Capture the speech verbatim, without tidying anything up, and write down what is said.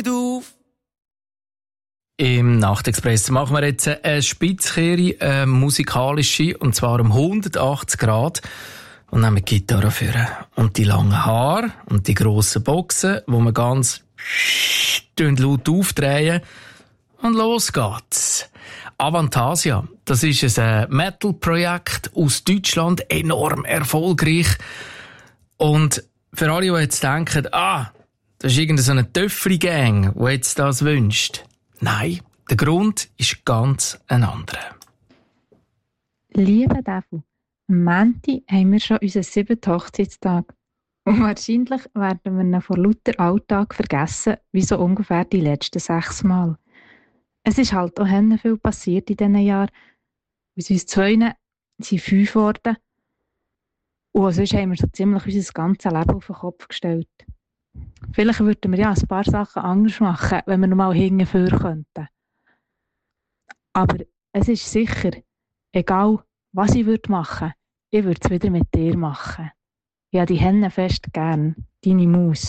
Du. Im Nachtexpress machen wir jetzt eine Spitzkehre, eine musikalische, und zwar um hundertachtzig Grad. Und nehmen die Gitarre führen. Und die langen Haare und die grossen Boxen, wo man ganz laut aufdrehen. Und los geht's. Avantasia, das ist ein Metal-Projekt aus Deutschland, enorm erfolgreich. Und für alle, die jetzt denken, ah, das ist irgendeine Töffli-Gang, die jetzt das wünscht. Nein, der Grund ist ganz ein anderer. Lieber Devil, am Montag haben wir schon unseren siebten Hochzeitstag. Und wahrscheinlich werden wir ihn vor lauter Alltag vergessen, wie so ungefähr die letzten sechs Mal. Es ist halt auch viel passiert in diesen Jahren. Aus uns zwei sind fünf geworden. Und sonst haben wir so ziemlich unser ganzes Leben auf den Kopf gestellt. Vielleicht würden wir ja ein paar Sachen anders machen, wenn wir noch mal hinten könnten. Aber es ist sicher, egal was ich würde machen, ich würde es wieder mit dir machen. Ja, die Henne fest gern, deine Maus.